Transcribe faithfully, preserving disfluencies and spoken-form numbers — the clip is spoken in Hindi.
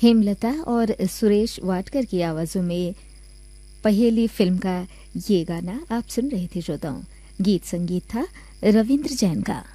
हेमलता और सुरेश वाडकर की आवाज़ों में पहेली फिल्म का ये गाना आप सुन रहे थे श्रोताओं। गीत संगीत था रविंद्र जैन का।